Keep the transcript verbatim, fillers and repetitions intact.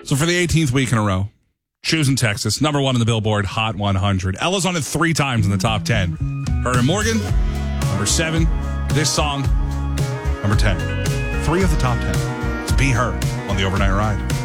So for the eighteenth week in a row, choosing Texas, number one in the Billboard Hot one hundred. Ella's on it three times in the top ten. Her and Morgan, number seven. This song, number ten. Three of the top ten. It's Be Her on the Overnight Ride.